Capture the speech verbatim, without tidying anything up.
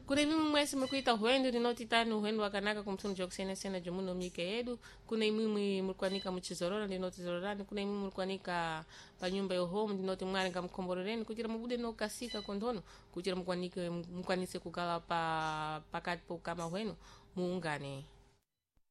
kuna imwe mwesi mlikuita huendo linotitani uhuendo wakanaka kumtunu jokusene sena jomuno mike edu kuna imwe mlikuanika mchizorora linotizororani kuna imwe mlikuanika pa nyumba ya home linoti mwarenga mkombororeni kuchira mubude no kasika kondono kuchira mkwanike mkwanise kukala pa pakati po kama hueno muungane